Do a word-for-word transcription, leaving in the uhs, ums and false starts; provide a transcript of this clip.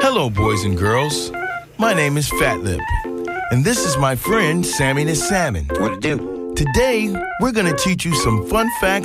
Hello, boys and girls. My name is Fat Lip, and this is my friend Sammy the Salmon. What to do? Today, we're going to teach you some fun facts